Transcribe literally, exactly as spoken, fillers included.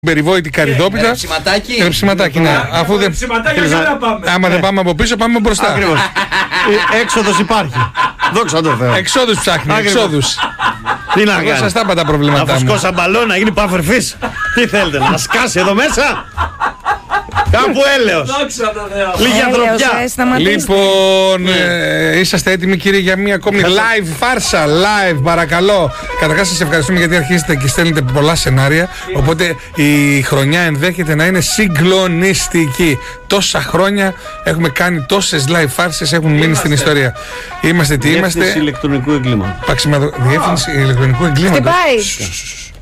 περιβόητη καρυδόπιτα. Ρεψιματάκι. Ρεψιματάκι, ναι. Αφού δεν. Άμα δεν πάμε από πίσω, πάμε μπροστά. Ακριβώς. Έξοδος υπάρχει. Δόξα τω Θεώ. Εξόδους ψάχνει, Ακριβώς. εξόδους. Τι να Εγώ κάνει. σας τα είπα τα Να προβλήματά μου. φουσκώσει μπαλόν, να γίνει puffer fish. Τι θέλετε, να σκάσει εδώ μέσα. Κάπου έλεος. Λίγη ανθρωπιά. Λοιπόν, ε, είσαστε έτοιμοι κύριε για μια ακόμη live φάρσα, live παρακαλώ. Καταρχάς σας ευχαριστούμε γιατί αρχίσετε και στέλνετε πολλά σενάρια. Οπότε η χρονιά ενδέχεται να είναι συγκλονιστική. Τόσα χρόνια έχουμε κάνει τόσες live φάρσες, έχουν μείνει στην ιστορία. Είμαστε τι είμαστε. Διεύθυνση ηλεκτρονικού εγκλήματος. Παξιμαδο... Διεύθυνση ηλεκτρονικού εγκλήματος. Χτυπάει.